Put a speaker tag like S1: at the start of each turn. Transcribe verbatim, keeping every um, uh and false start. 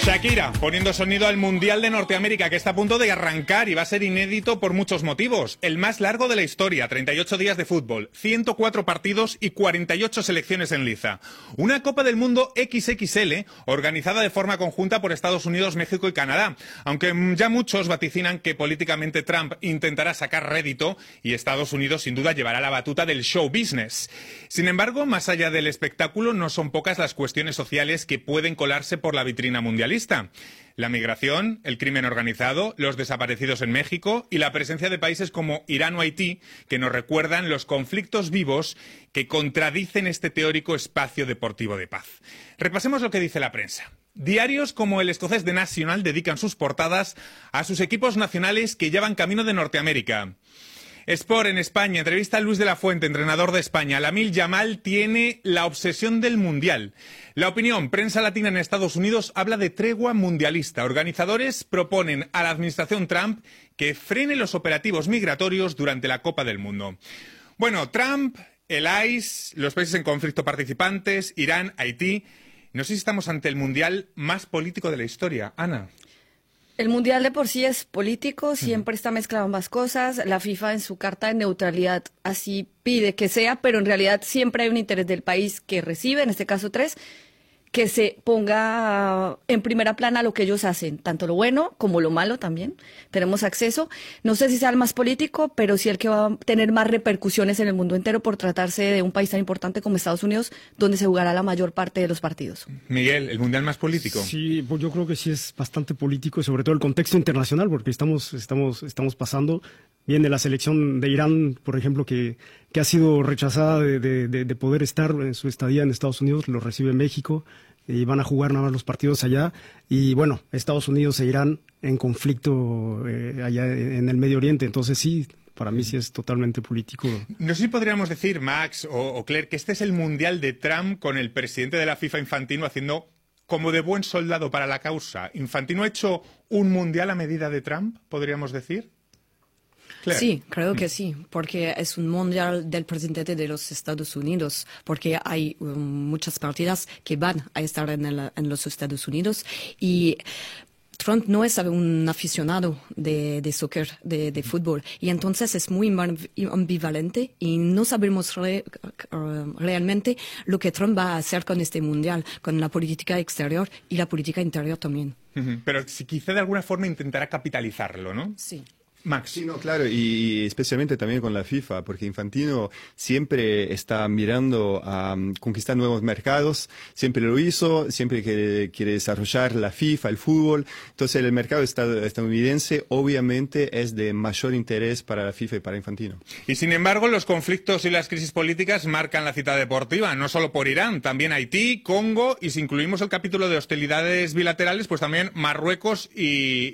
S1: Shakira poniendo sonido al Mundial de Norteamérica, que está a punto de arrancar y va a ser inédito por muchos motivos. El más largo de la historia, treinta y ocho días de fútbol, ciento cuatro partidos y cuarenta y ocho selecciones en liza. Una Copa del Mundo equis equis ele organizada de forma conjunta por Estados Unidos, México y Canadá. Aunque ya muchos vaticinan que políticamente Trump intentará sacar rédito y Estados Unidos sin duda llevará la batuta del show business. Sin embargo, más allá del espectáculo, no son pocas las cuestiones sociales que pueden colarse por la vitrina mundial. La migración, el crimen organizado, los desaparecidos en México y la presencia de países como Irán o Haití, que nos recuerdan los conflictos vivos que contradicen este teórico espacio deportivo de paz. Repasemos lo que dice la prensa. Diarios como el escocés The National dedican sus portadas a sus equipos nacionales que ya van camino de Norteamérica. Sport en España, entrevista a Luis de la Fuente, entrenador de España. Lamine Yamal tiene la obsesión del Mundial. La Opinión, prensa latina en Estados Unidos, habla de tregua mundialista. Organizadores proponen a la administración Trump que frene los operativos migratorios durante la Copa del Mundo. Bueno, Trump, el I C E, los países en conflicto participantes, Irán, Haití. No sé si estamos ante el Mundial más político de la historia. Ana.
S2: El Mundial de por sí es político, siempre está mezclado ambas cosas. La FIFA en su carta de neutralidad así pide que sea, pero en realidad siempre hay un interés del país que recibe, en este caso tres, que se ponga en primera plana lo que ellos hacen, tanto lo bueno como lo malo también. Tenemos acceso, no sé si sea el más político, pero sí el que va a tener más repercusiones en el mundo entero por tratarse de un país tan importante como Estados Unidos, donde se jugará la mayor parte de los partidos.
S1: Miguel, ¿el Mundial más político?
S3: Sí, pues yo creo que sí es bastante político, y sobre todo el contexto internacional, porque estamos, estamos, estamos pasando. Viene la selección de Irán, por ejemplo, que, que ha sido rechazada de, de, de, de poder estar en su estadía en Estados Unidos, lo recibe México, y van a jugar nada más los partidos allá. Y bueno, Estados Unidos e Irán en conflicto eh, allá en el Medio Oriente. Entonces sí, para mí sí es totalmente político.
S1: No sé si podríamos decir, Max o, o Claire, que este es el Mundial de Trump con el presidente de la FIFA, Infantino, haciendo como de buen soldado para la causa. ¿Infantino ha hecho un Mundial a medida de Trump, podríamos decir?
S4: Claro. Sí, creo que sí, porque es un mundial del presidente de los Estados Unidos, porque hay um, muchas partidas que van a estar en, el, en los Estados Unidos y Trump no es un aficionado de, de soccer, de, de fútbol, y entonces es muy ambivalente y no sabemos re, uh, realmente lo que Trump va a hacer con este mundial, con la política exterior y la política interior también.
S1: Pero si quizá de alguna forma intentará capitalizarlo, ¿no?
S4: Sí.
S1: Max.
S5: Sí, no, claro, y especialmente también con la FIFA, porque Infantino siempre está mirando a um, conquistar nuevos mercados, siempre lo hizo, siempre que quiere desarrollar la FIFA, el fútbol. Entonces el mercado estadounidense obviamente es de mayor interés para la FIFA y para Infantino.
S1: Y sin embargo, los conflictos y las crisis políticas marcan la cita deportiva, no solo por Irán, también Haití, Congo, y si incluimos el capítulo de hostilidades bilaterales, pues también Marruecos y,